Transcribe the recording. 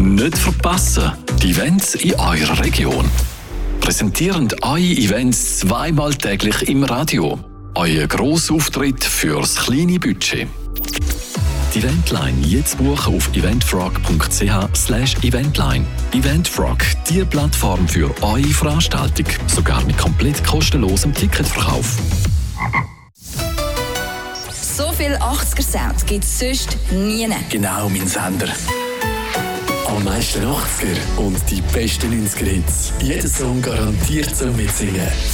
Nicht verpassen, die Events in eurer Region. Präsentieren eure Events zweimal täglich im Radio. Euer Grossauftritt fürs kleine Budget. Die Eventline jetzt buchen auf eventfrog.ch/eventline. Eventfrog, die Plattform für eure Veranstaltung. Sogar mit komplett kostenlosem Ticketverkauf. So viel 80er-Sound gibt es sonst nie. Genau, mein Sender. Am meisten 80er und die besten 90er-Hits. Jeder Song garantiert zum Mitsingen.